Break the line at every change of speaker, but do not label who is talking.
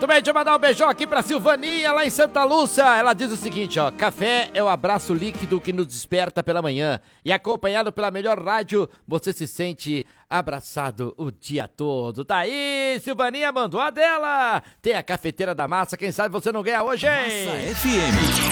Muito bem, deixa eu mandar um beijão aqui pra Silvaninha, lá em Santa Lúcia. Ela diz o seguinte, ó: café é o abraço líquido que nos desperta pela manhã. E acompanhado pela melhor rádio, você se sente abraçado o dia todo. Tá aí, Silvaninha mandou a dela. Tem a cafeteira da massa, quem sabe você não ganha hoje, hein?
Massa FM.